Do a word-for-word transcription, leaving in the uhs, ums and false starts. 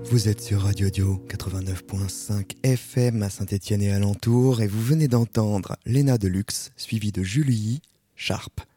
Vous êtes sur Radio Dio quatre-vingt-neuf virgule cinq F M à Saint-Étienne et alentour et vous venez d'entendre Léna Deluxe suivie de Julie Sharp.